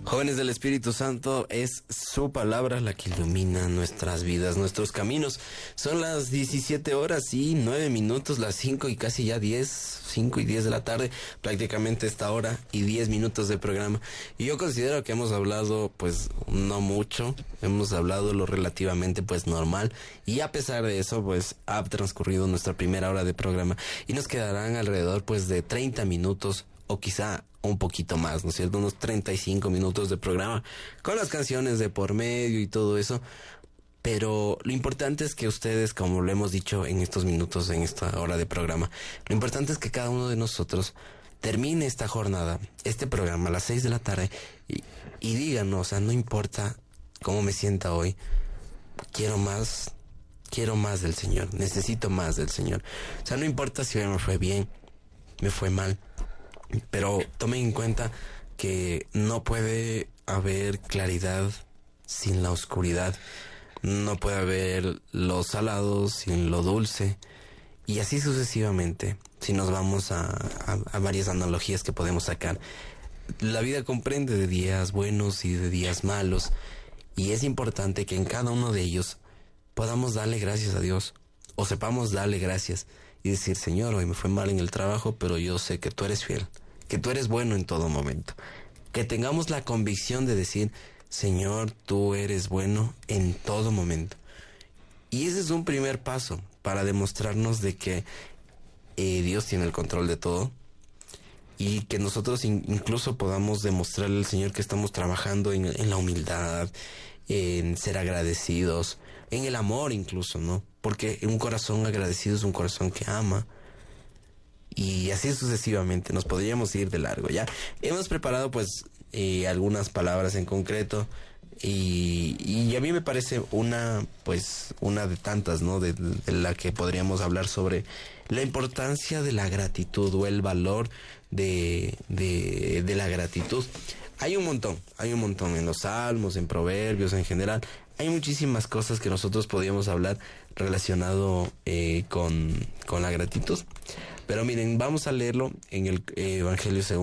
Jóvenes del Espíritu Santo, es su palabra la que ilumina nuestras vidas, nuestros caminos. Son las 17 horas y 9 minutos, las 5 y casi ya 5 y 10 de la tarde, prácticamente esta hora y 10 minutos de programa. Y yo considero que hemos hablado pues no mucho, hemos hablado lo relativamente pues normal, y a pesar de eso pues ha transcurrido nuestra primera hora de programa y nos quedarán alrededor pues de 30 minutos o quizá un poquito más, ¿no es cierto? Unos 35 minutos de programa con las canciones de por medio y todo eso. Pero lo importante es que ustedes, como lo hemos dicho en estos minutos, en esta hora de programa, lo importante es que cada uno de nosotros termine esta jornada, este programa a las 6 de la tarde y díganos, o sea, no importa cómo me sienta hoy, quiero más del Señor, necesito más del Señor. O sea, no importa si hoy me fue bien, me fue mal, pero tomen en cuenta que no puede haber claridad sin la oscuridad, no puede haber lo salado sin lo dulce, y así sucesivamente. Si nos vamos a varias analogías que podemos sacar, la vida comprende de días buenos y de días malos, y es importante que en cada uno de ellos podamos darle gracias a Dios, o sepamos darle gracias y decir: Señor, hoy me fue mal en el trabajo, pero yo sé que tú eres fiel, que tú eres bueno en todo momento. Que tengamos la convicción de decir: Señor, tú eres bueno en todo momento. Y ese es un primer paso para demostrarnos de que Dios tiene el control de todo, y que nosotros incluso podamos demostrarle al Señor que estamos trabajando en la humildad, en ser agradecidos, en el amor incluso, ¿no? Porque un corazón agradecido es un corazón que ama. Y así sucesivamente, nos podríamos ir de largo, ¿ya? Hemos preparado pues algunas palabras en concreto, y a mí me parece una de tantas, ¿no? De la que podríamos hablar sobre la importancia de la gratitud, o el valor de la gratitud. Hay un montón en los salmos, en proverbios en general. Hay muchísimas cosas que nosotros podríamos hablar relacionado con la gratitud. Pero miren, vamos a leerlo en el Evangelio según